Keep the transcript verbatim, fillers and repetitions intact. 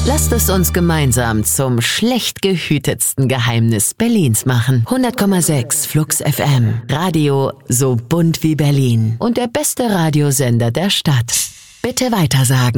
Lasst es uns gemeinsam zum schlecht gehütetsten Geheimnis Berlins machen. hundert Komma sechs Flux F M. Radio so bunt wie Berlin. Und der beste Radiosender der Stadt. Bitte weitersagen.